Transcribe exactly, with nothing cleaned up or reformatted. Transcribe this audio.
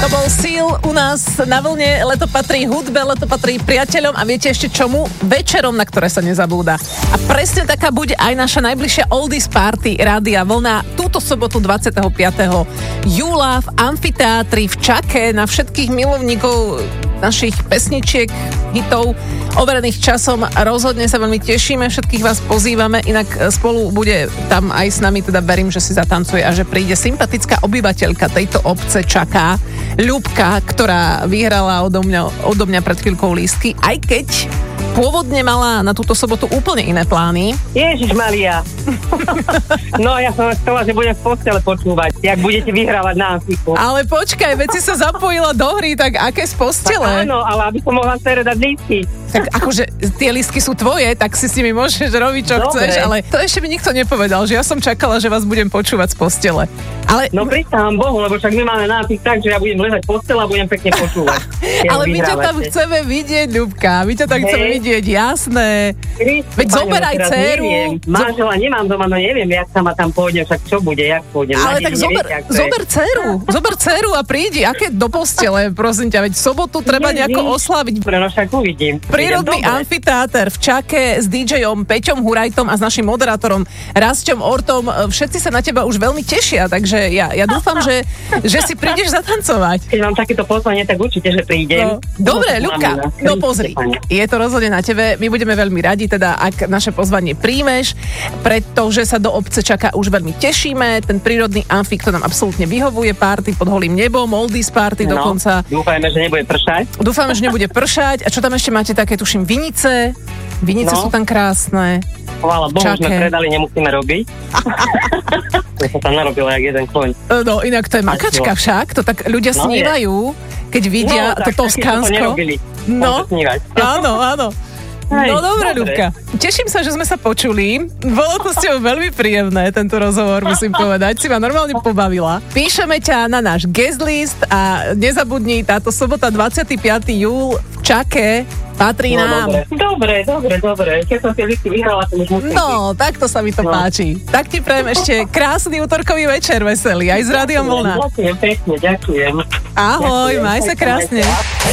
To bol Seal u nás na vlne. Leto patrí hudbe, leto patrí priateľom a viete ešte čomu? Večerom, na ktoré sa nezabúda. A presne taká bude aj naša najbližšia Oldies Party Rádia Vlna túto sobotu dvadsiateho piateho júla v amfiteátri v Čake na všetkých milovníkov našich pesničiek, hitov, overených časom. Rozhodne sa veľmi tešíme, všetkých vás pozývame, inak spolu bude tam aj s nami, teda verím, že si zatancuje a že príde sympatická obyvateľka tejto obce Čaká, Ľubka, ktorá vyhrala odo mňa, odo mňa pred chvíľkou lístky, aj keď pôvodne mala na túto sobotu úplne iné plány. Ježišmaria. No ja som chcela, že budem v postele počúvať, jak budete vyhrávať na Amfiku. Ale počkaj, veď si sa zapojila do hry, tak aké z postele? Tak áno, ale aby som mohla sér dať lístky. Tak akože tie lístky sú tvoje, tak si s nimi môžeš robiť, čo Dobre. chceš, ale to ešte mi nikto nepovedal, že ja som čakala, že vás budem počúvať z postele. Ale... No pristávam Bohu, lebo však my máme nápis tak, že ja budem ležať v postele a budem pekne počúvať. Ale my ťa tam chceme vidieť, Ľubka, my ťa tam hey. chceme vidieť, jasné. Kristu, Veď zoberaj dcéru. Manžela nemám doma, no neviem, jak sa ma tam pôjdem, však čo bude, jak pôjdem. Ale tak zober, zober dcéru, zober dcéru a prídi, aké do postele, prosím ťa, veď v sobotu treba nie, nejako nie. oslaviť. Dobre, no však uvidím. Prírodný amfiteáter v Čake s dý džejom Peťom Hurajtom a s našim moderátorom Rasťom Ortom. Všetci sa na teba už veľmi tešia, takže ja, ja dúfam, že, že si prídeš zatancovať. Keď mám takéto pozvanie, tak určite, že prídem. No, dobre, Ľubka, no pozri, je to rozhodne na tebe. My budeme veľmi radi, teda ak naše pozvanie príjmeš, pretože sa do obce Čaka už veľmi tešíme. Ten prírodný amfik to nám absolútne vyhovuje, party pod holým nebom, Oldies Party no, dokonca. Dúfajme, že nebude pršať. Dúfame, že nebude pršať. A čo tam ešte máte také, tuším, vinice? Vinice no. sú tam krásne. Chvála Bohu, Čake. Sme predali, nemusíme robiť. To sa tam narobilo jak jeden koň. No inak to je makačka však, to tak ľudia no, snívajú, keď vidia no, to Toskánsko. No, áno, áno. Hej, no dobre, dobre, Ľubka. Teším sa, že sme sa počuli. Bolo to s tebou veľmi príjemné, tento rozhovor, musím povedať. Si ma normálne pobavila. Píšeme ťa na náš guest list a nezabudni, táto sobota dvadsiateho piateho júla v Čake patrí no, nám. Dobre, dobre, dobre. Keď som tie listy vyhrala, to už musím. No, takto sa mi to no. páči. Tak ti prajem ešte krásny útorkový večer veselý, aj s Rádiom Vlna. Ďakujem pekne, ďakujem. Ahoj, ďakujem, maj sa krásne.